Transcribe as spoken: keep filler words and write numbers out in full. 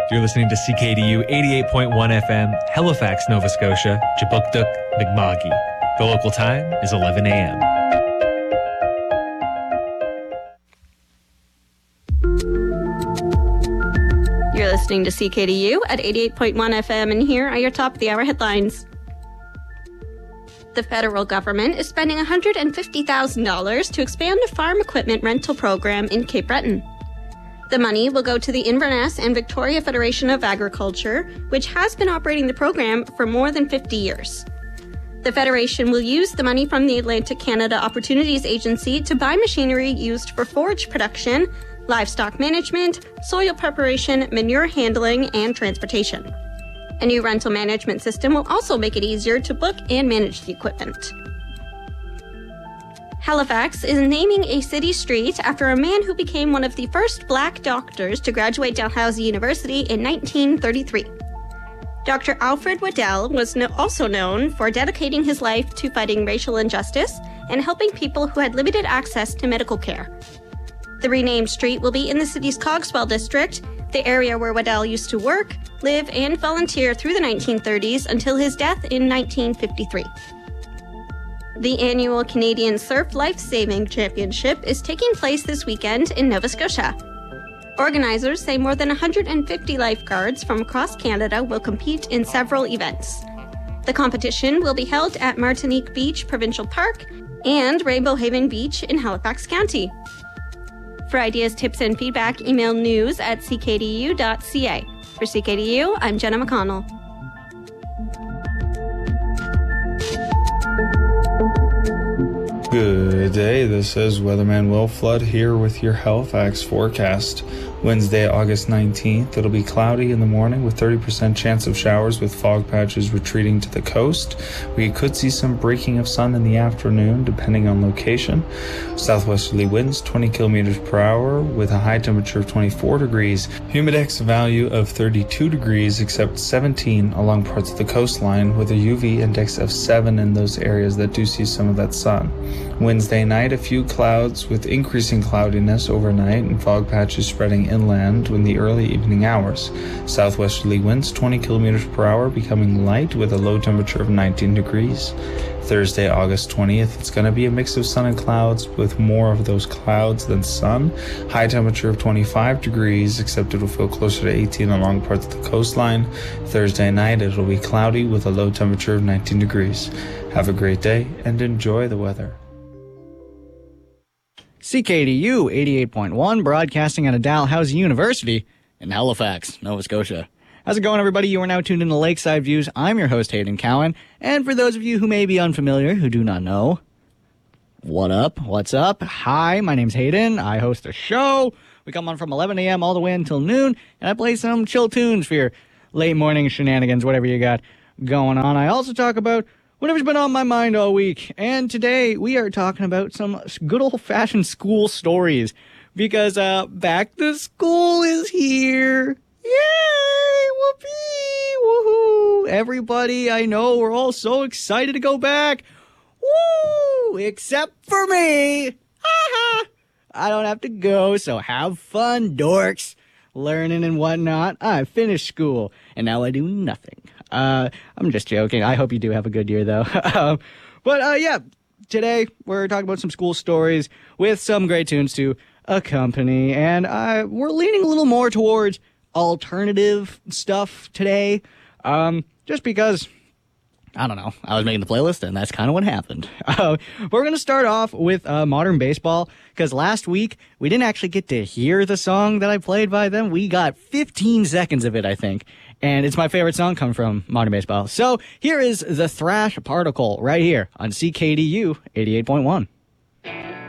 You're listening to C K D U eighty-eight point one F M, Halifax, Nova Scotia, Jabukduk, Mi'kma'ki. The local time is eleven a.m. You're listening to C K D U at eighty-eight point one F M, and here are your top of the hour headlines. The federal government is spending one hundred fifty thousand dollars to expand a farm equipment rental program in Cape Breton. The money will go to the Inverness and Victoria Federation of Agriculture, which has been operating the program for more than fifty years. The Federation will use the money from the Atlantic Canada Opportunities Agency to buy machinery used for forage production, livestock management, soil preparation, manure handling, and transportation. A new rental management system will also make it easier to book and manage the equipment. Halifax is naming a city street after a man who became one of the first black doctors to graduate Dalhousie University in nineteen thirty-three. Doctor Alfred Waddell was no- also known for dedicating his life to fighting racial injustice and helping people who had limited access to medical care. The renamed street will be in the city's Cogswell district, the area where Waddell used to work, live, and volunteer through the nineteen thirties until his death in nineteen fifty-three. The annual Canadian Surf Life Saving Championship is taking place this weekend in Nova Scotia. Organizers say more than one hundred fifty lifeguards from across Canada will compete in several events. The competition will be held at Martinique Beach Provincial Park and Rainbow Haven Beach in Halifax County. For ideas, tips, and feedback, email news at c k d u dot c a. For C K D U, I'm Jenna McConnell. Good day, this is Weatherman Will Flood here with your Halifax forecast. Wednesday, August nineteenth, it'll be cloudy in the morning with thirty percent chance of showers with fog patches retreating to the coast. We could see some breaking of sun in the afternoon depending on location. Southwesterly winds twenty kilometers per hour with a high temperature of twenty-four degrees. Humidex value of thirty-two degrees except seventeen along parts of the coastline with a U V index of seven in those areas that do see some of that sun. Wednesday night, a few clouds with increasing cloudiness overnight and fog patches spreading inland in the early evening hours. Southwesterly winds twenty kilometers per hour becoming light with a low temperature of nineteen degrees. Thursday, August twentieth, it's going to be a mix of sun and clouds with more of those clouds than sun. High temperature of twenty-five degrees, except it'll feel closer to eighteen along parts of the coastline. Thursday night, it'll be cloudy with a low temperature of nineteen degrees. Have a great day and enjoy the weather. C K D U eighty-eight point one, broadcasting out of Dalhousie University in Halifax, Nova Scotia. How's it going, everybody? You are now tuned in to Lakeside Views. I'm your host, Hayden Cowan. And for those of you who may be unfamiliar, who do not know, what up? What's up? Hi, my name's Hayden. I host a show. We come on from eleven a.m. all the way until noon, and I play some chill tunes for your late morning shenanigans, whatever you got going on. I also talk about whatever's been on my mind all week. And today we are talking about some good old-fashioned school stories because uh, back to school is here. Yay! Whoopee! Woohoo! Everybody, I know, we're all so excited to go back. Woo! Except for me. Ha-ha! I don't have to go, so have fun, dorks. Learning and whatnot. I finished school, and now I do nothing. Uh, I'm just joking. I hope you do have a good year, though. um, but, uh, yeah, today we're talking about some school stories with some great tunes to accompany, and uh, we're leaning a little more towards alternative stuff today, um, just because, I don't know, I was making the playlist, and that's kind of what happened. Uh, we're going to start off with uh, Modern Baseball, because last week we didn't actually get to hear the song that I played by them. We got fifteen seconds of it, I think. And it's my favorite song coming from Modern Baseball. So here is The Thrash Particle right here on C K D U eighty-eight point one.